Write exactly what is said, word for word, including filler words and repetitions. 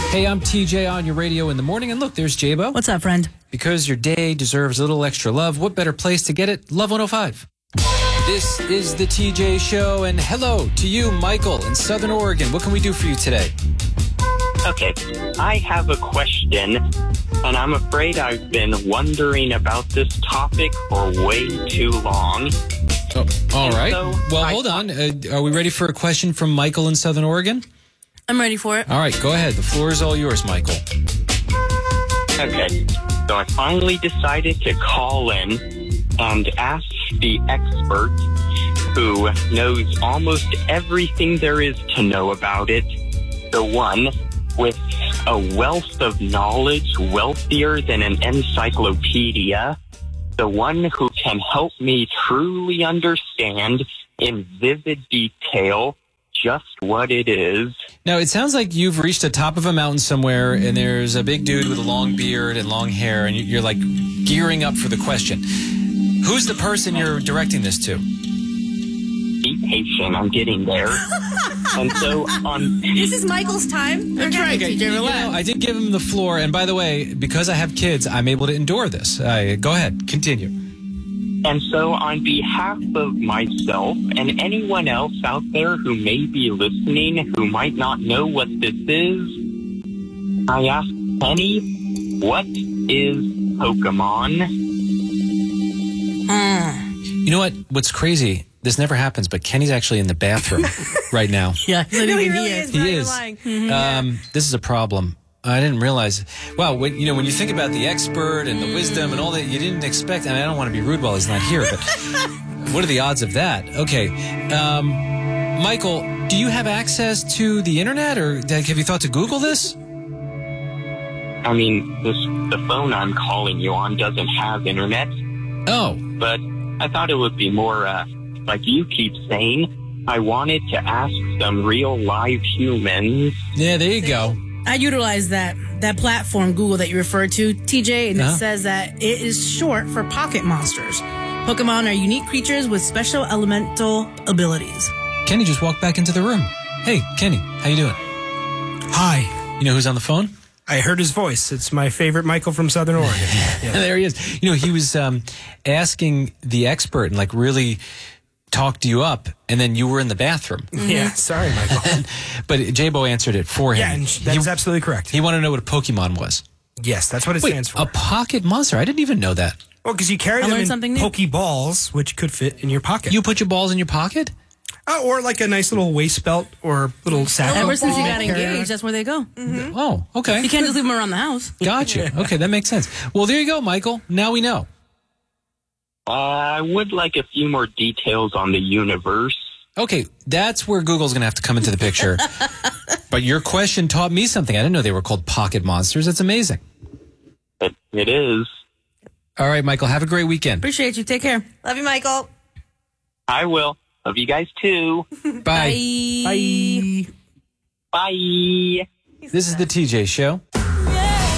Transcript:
Hey, I'm T J on your radio in the morning. And look, there's J-Bo. What's up, friend? Because your day deserves a little extra love, what better place to get it? Love one oh five. This is the T J Show, and hello to you, Michael, in Southern Oregon. What can we do for you today? Okay, I have a question, and I'm afraid I've been wondering about this topic for way too long. Oh, all And right. so well, I- hold on. Uh, are we ready for a question from Michael in Southern Oregon? I'm ready for it. All right, go ahead. The floor is all yours, Michael. Okay, so I finally decided to call in and ask the expert who knows almost everything there is to know about it, the one with a wealth of knowledge wealthier than an encyclopedia, the one who can help me truly understand in vivid detail just what it is. Now, it sounds like you've reached the top of a mountain somewhere, and there's a big dude with a long beard and long hair, and you're like gearing up for the question. Who's the person you're directing this to? Be patient, I'm getting there. And so on... This is Michael's time. That's right, Okay, you know, I did give him the floor, and by the way, because I have kids, I'm able to endure this. Uh, go ahead, continue. And so on behalf of myself and anyone else out there who may be listening who might not know what this is, I ask Penny, what is Pokemon? You know what? What's crazy? This never happens, but Kenny's actually in the bathroom right now. Yeah, No, he really is. He Now you're is. lying. Um, this is a problem. I didn't realize. Wow, when, you know, when you think about the expert and the wisdom and all that, you didn't expect. And I don't want to be rude while he's not here, but what are the odds of that? Okay, um, Michael, do you have access to the internet, or like, have you thought to Google this? I mean, this the phone I'm calling you on doesn't have internet, Oh, but I thought it would be more, uh, like you keep saying, I wanted to ask some real live humans. yeah, there you go. I utilize that that platform, Google, that you referred to, T J, and Uh-huh. it says that it is short for pocket monsters. Pokemon are unique creatures with special elemental abilities. Kenny just walked back into the room. Hey, Kenny, how you doing? Hi. You know who's on the phone? I heard his voice. It's my favorite Michael from Southern Oregon. Yeah. There he is. You know, he was um, asking the expert and like really talked you up, and then you were in the bathroom. Yeah, sorry, Michael. But J-Bo answered it for him. Yeah, and that is absolutely correct. He wanted to know what a Pokemon was. Yes, that's what it Wait, stands for. a pocket monster? I didn't even know that. Well, because you carry I them learned in something new. Pokeballs, which could fit in your pocket. You put your balls in your pocket? Oh, or like a nice little waist belt or little sack. Ever since you ball got carrier. engaged, that's where they go. Oh, okay. You can't just leave them around the house. Gotcha. Okay, that makes sense. Well, there you go, Michael. Now we know. Uh, I would like a few more details on the universe. Okay, that's where Google's going to have to come into the picture. But your question taught me something. I didn't know they were called pocket monsters. That's amazing. It, it is. All right, Michael, have a great weekend. Appreciate you. Take care. Love you, Michael. I will. Love you guys too. Bye. Bye. Bye. Bye. This is the T J Show.